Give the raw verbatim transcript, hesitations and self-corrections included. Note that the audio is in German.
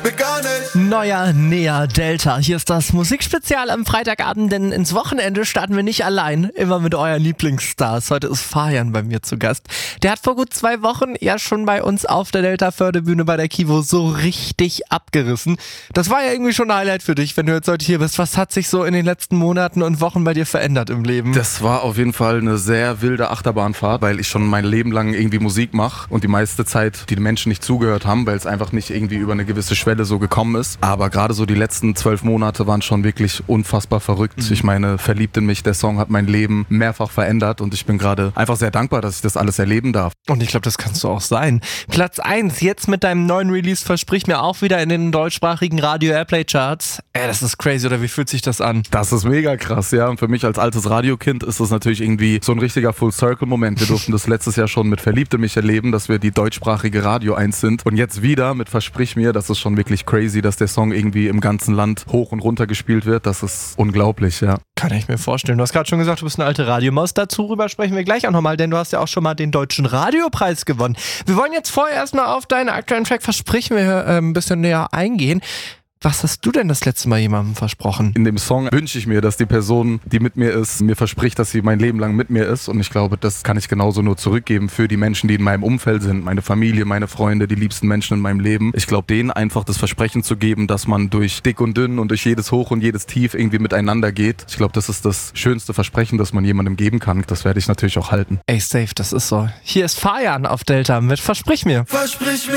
mir gar nicht. Neuer Nea Delta. Hier ist das Musikspezial am Freitagabend, denn ins Wochenende starten wir nicht allein, immer mit euren Lieblingsstars. Heute ist Fajan bei mir zu Gast. Der hat vor gut zwei Wochen ja schon bei uns auf der Delta-Förderbühne bei der Kivo so richtig abgerissen. Das war ja irgendwie schon ein Highlight für dich, wenn du jetzt heute hier bist. Was hat sich so in den letzten Monaten und Wochen bei dir verändert im Leben? Das war auf jeden Fall eine sehr wilde Achterbahnfahrt, weil ich schon mein Leben lang irgendwie Musik mache und die meiste Zeit die Menschen nicht zugehört haben, weil es einfach nicht irgendwie über eine gewisse Schwelle so gekommen ist. Aber gerade so die letzten zwölf Monate waren schon wirklich unfassbar verrückt. Mhm. Ich meine, Verliebt in mich, der Song hat mein Leben mehrfach verändert und ich bin gerade einfach sehr dankbar, dass ich das alles erleben darf. Und ich glaube, das kannst du auch sein. Platz eins, jetzt mit deinem neuen Release Versprich mir auch wieder in den deutschsprachigen Radio-Airplay-Charts. Ey, das ist crazy, oder wie fühlt sich das an? Das ist mega krass, ja. Und für mich als altes Radiokind ist das natürlich irgendwie so ein richtiger Full-Circle-Moment. Wir durften das letztes Jahr schon mit Verliebt in mich erleben, dass wir die deutschsprachige Radio eins sind. Und jetzt wieder mit Versprich mir, das ist schon wirklich crazy, dass der Song irgendwie im ganzen Land hoch und runter gespielt wird. Das ist unglaublich, ja. Kann ich mir vorstellen. Du hast gerade schon gesagt, du bist eine alte Radiomaus. Dazu rüber sprechen wir gleich auch nochmal, denn du hast ja auch schon mal den Deutschen Radiopreis gewonnen. Wir wollen jetzt vorher erstmal auf deinen aktuellen Track Versprich mir äh, ein bisschen näher eingehen. Was hast du denn das letzte Mal jemandem versprochen? In dem Song wünsche ich mir, dass die Person, die mit mir ist, mir verspricht, dass sie mein Leben lang mit mir ist. Und ich glaube, das kann ich genauso nur zurückgeben für die Menschen, die in meinem Umfeld sind. Meine Familie, meine Freunde, die liebsten Menschen in meinem Leben. Ich glaube, denen einfach das Versprechen zu geben, dass man durch dick und dünn und durch jedes Hoch und jedes Tief irgendwie miteinander geht. Ich glaube, das ist das schönste Versprechen, das man jemandem geben kann. Das werde ich natürlich auch halten. Ey, safe, das ist so. Hier ist Fajan auf Delta mit Versprich mir. Versprich mir.